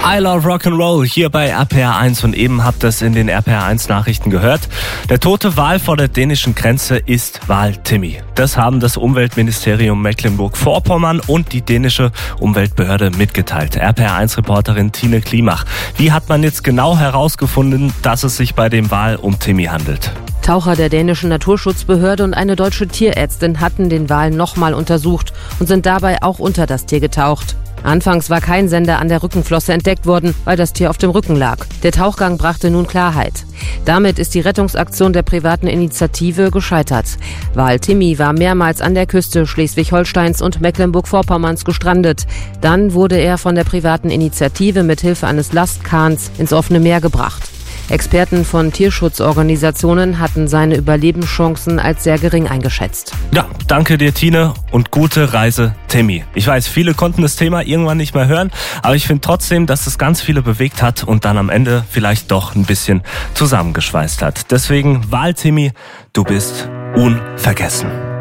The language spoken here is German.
I Love Rock'n'Roll hier bei RPR1 und eben habt ihr es in den RPR1 Nachrichten gehört. Der tote Wal vor der dänischen Grenze ist Wal Timmy. Das haben das Umweltministerium Mecklenburg-Vorpommern und die dänische Umweltbehörde mitgeteilt. RPR1-Reporterin Tine Klimach. Wie hat man jetzt genau herausgefunden, dass es sich bei dem Wal um Timmy handelt? Taucher der dänischen Naturschutzbehörde und eine deutsche Tierärztin hatten den Wal nochmal untersucht und sind dabei auch unter das Tier getaucht. Anfangs war kein Sender an der Rückenflosse entdeckt worden, weil das Tier auf dem Rücken lag. Der Tauchgang brachte nun Klarheit. Damit ist die Rettungsaktion der privaten Initiative gescheitert. Wal Timmy war mehrmals an der Küste Schleswig-Holsteins und Mecklenburg-Vorpommerns gestrandet. Dann wurde er von der privaten Initiative mit Hilfe eines Lastkahns ins offene Meer gebracht. Experten von Tierschutzorganisationen hatten seine Überlebenschancen als sehr gering eingeschätzt. Ja, danke dir, Tine, und gute Reise, Timmy. Ich weiß, viele konnten das Thema irgendwann nicht mehr hören, aber ich finde trotzdem, dass es ganz viele bewegt hat und dann am Ende vielleicht doch ein bisschen zusammengeschweißt hat. Deswegen, Wal Timmy, du bist unvergessen.